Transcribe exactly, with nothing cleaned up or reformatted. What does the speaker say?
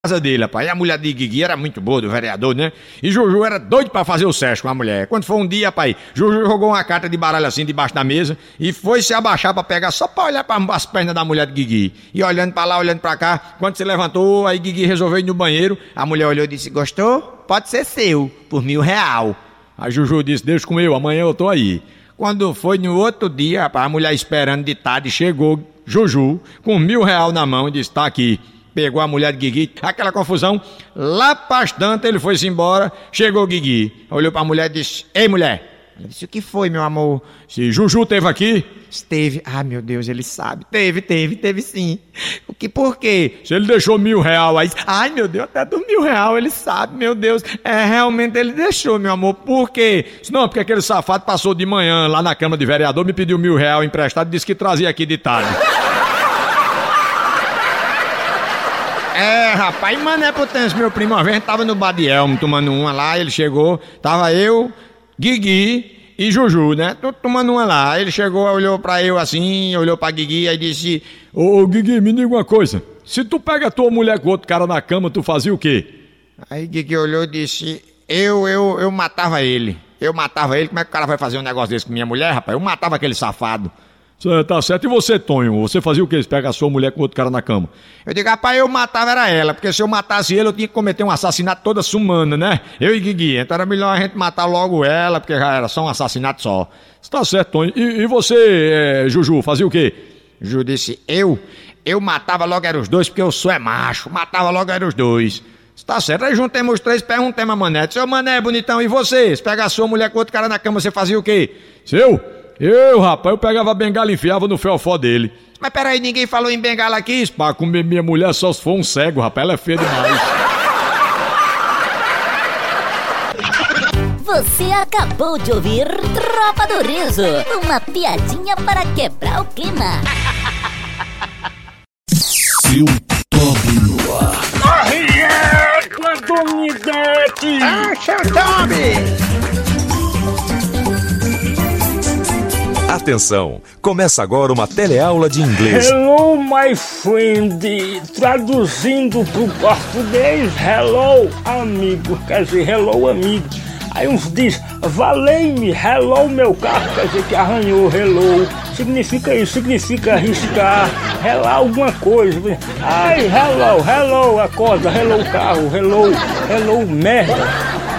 Casa dele, rapaz. E a mulher de Guigui era muito boa, do vereador, né? E Juju era doido pra fazer o sexo com a mulher. Quando foi um dia, rapaz, Juju jogou uma carta de baralho assim debaixo da mesa e foi se abaixar pra pegar só pra olhar pra as pernas da mulher de Guigui. E olhando pra lá, olhando pra cá, quando se levantou, aí Guigui resolveu ir no banheiro. A mulher olhou e disse: gostou? Pode ser seu, por mil real. A Juju disse: deixa com eu, amanhã eu tô aí. Quando foi no outro dia, rapaz, a mulher esperando de tarde, chegou Juju com mil real na mão e disse: tá aqui. Pegou a mulher de Guigui, aquela confusão. Lá bastante ele foi-se embora. Chegou Guigui, olhou pra mulher e disse: ei, mulher. Ela disse: o que foi, meu amor? Se Juju teve aqui? Esteve. Ah, meu Deus, ele sabe. Teve, teve, teve sim. O que, por quê? Se ele deixou mil real aí. Ai, meu Deus, até do mil real ele sabe, meu Deus. É, realmente ele deixou, meu amor. Por quê? Não, porque aquele safado passou de manhã lá na Câmara de Vereador, me pediu mil real emprestado e disse que trazia aqui de tarde. É, rapaz, Mané Potência, meu primo, uma vez a gente tava no Bar de Elmo tomando uma lá, ele chegou, tava eu, Guigui e Juju, né? Tô tomando uma lá. Ele chegou, olhou pra eu assim, olhou pra Guigui e disse: ô, ô Guigui, me diga uma coisa, se tu pega a tua mulher com outro cara na cama, tu fazia o quê? Aí Guigui olhou e disse: eu, eu, eu matava ele, eu matava ele, como é que o cara vai fazer um negócio desse com minha mulher, rapaz? Eu matava aquele safado. Tá certo. E você, Tonho? Você fazia o quê? Você pega a sua mulher com outro cara na cama? Eu digo: rapaz, eu matava era ela, porque se eu matasse ele, eu tinha que cometer um assassinato toda sumana, né? Eu e Guigui. Então era melhor a gente matar logo ela, porque já era só um assassinato só. Tá certo, Tonho. E, e você, é, Juju, fazia o quê? Juju disse: eu? Eu matava logo era os dois, porque eu sou é macho. Matava logo era os dois. Tá certo. Aí juntemos os três, perguntemos a Mané. Seu Mané, bonitão, e você? Se pega a sua mulher com outro cara na cama, você fazia o quê? Seu? Eu, rapaz, eu pegava a bengala e enfiava no fiofó dele. Mas peraí, ninguém falou em bengala aqui? Pra comer minha mulher só se for um cego, rapaz, ela é feia demais. Você acabou de ouvir Tropa do Riso, uma piadinha para quebrar o clima. Seu Toby no ar. Arrieta, Donidete! Ah, seu Toby! Atenção, começa agora uma teleaula de inglês. Hello, my friend. Traduzindo pro português, hello, amigo. Quer dizer, hello, amigo. Aí uns diz, valei-me, hello, meu carro. Quer dizer que arranhou, hello. Significa isso, significa arriscar, relar alguma coisa. Ai, hello, hello, acorda, hello, carro, hello, hello, merda.